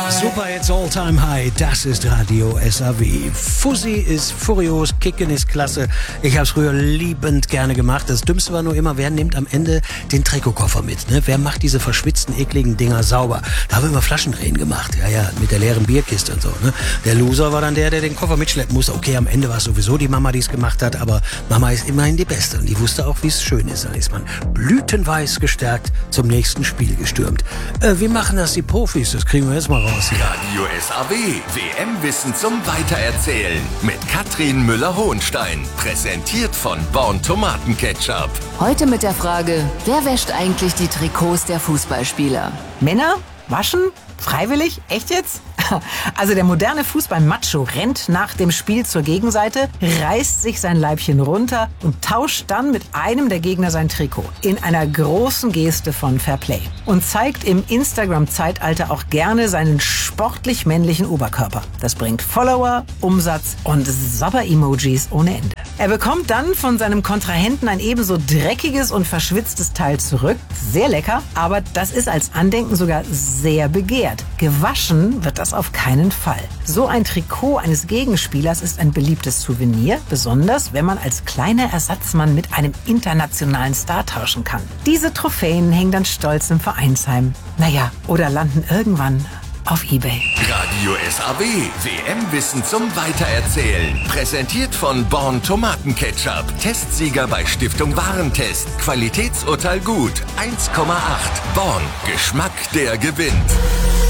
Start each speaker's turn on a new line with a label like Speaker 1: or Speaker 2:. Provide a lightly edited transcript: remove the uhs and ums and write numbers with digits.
Speaker 1: Super, jetzt All-Time High, das ist Radio SAW. Fussi ist furios, Kicken ist klasse. Ich habe es früher liebend gerne gemacht. Das Dümmste war nur immer, wer nimmt am Ende den Trikotkoffer mit? Ne? Wer macht diese verschwitzten, ekligen Dinger sauber? Da haben wir immer Flaschendrehen gemacht, ja, mit der leeren Bierkiste und so. Ne? Der Loser war dann der den Koffer mitschleppen musste. Okay, am Ende war es sowieso die Mama, die es gemacht hat, aber Mama ist immerhin die Beste und die wusste auch, wie es schön ist. Dann ist man blütenweiß gestärkt zum nächsten Spiel gestürmt. Wie machen das die Profis? Das kriegen wir jetzt mal raus.
Speaker 2: Radio SAW, WM-Wissen zum Weitererzählen mit Katrin Müller-Hohenstein. Präsentiert von Born Tomatenketchup.
Speaker 3: Heute mit der Frage, wer wäscht eigentlich die Trikots der Fußballspieler?
Speaker 4: Männer? Waschen? Freiwillig? Echt jetzt? Also der moderne Fußball-Macho rennt nach dem Spiel zur Gegenseite, reißt sich sein Leibchen runter und tauscht dann mit einem der Gegner sein Trikot. In einer großen Geste von Fairplay. Und zeigt im Instagram-Zeitalter auch gerne seinen sportlich männlichen Oberkörper. Das bringt Follower, Umsatz und Sabber-Emojis ohne Ende. Er bekommt dann von seinem Kontrahenten ein ebenso dreckiges und verschwitztes Teil zurück. Sehr lecker, aber das ist als Andenken sogar sehr begehrt. Gewaschen wird das auf keinen Fall. So ein Trikot eines Gegenspielers ist ein beliebtes Souvenir, besonders wenn man als kleiner Ersatzmann mit einem internationalen Star tauschen kann. Diese Trophäen hängen dann stolz im Vereinsheim. Naja, oder landen irgendwann auf eBay.
Speaker 2: Radio SAW, WM-Wissen zum Weitererzählen. Präsentiert von Born Tomatenketchup. Testsieger bei Stiftung Warentest. Qualitätsurteil gut. 1,8. Born. Geschmack, der gewinnt.